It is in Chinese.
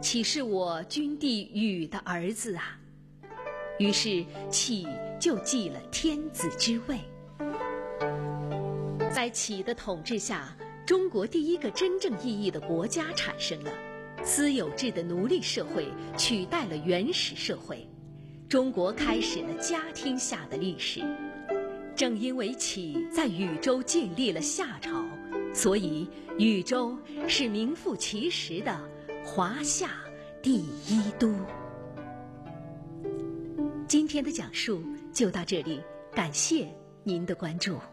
岂是我君帝禹的儿子啊？”于是启就继了天子之位。在启的统治下，中国第一个真正意义的国家产生了，私有制的奴隶社会取代了原始社会，中国开始了家天下的历史。正因为启在禹州建立了夏朝，所以禹州是名副其实的华夏第一都。今天的讲述就到这里，感谢您的关注。